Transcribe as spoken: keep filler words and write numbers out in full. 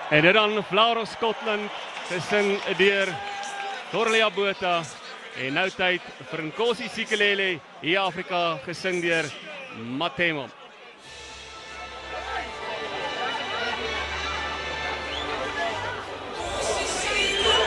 En dit dan Flower of Scotland, gesing deur Dorlia Botha. En nou tyd vir Nkosi Sikelele, hier Afrika, gesing deur Mathemo.